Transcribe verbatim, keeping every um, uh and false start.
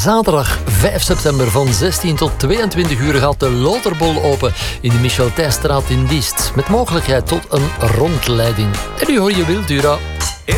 Zaterdag vijf september van zestien tot tweeëntwintig uur gaat de Loterbol open in de Michel Thijsstraat in Diest. Met mogelijkheid tot een rondleiding. En nu hoor je Wildura.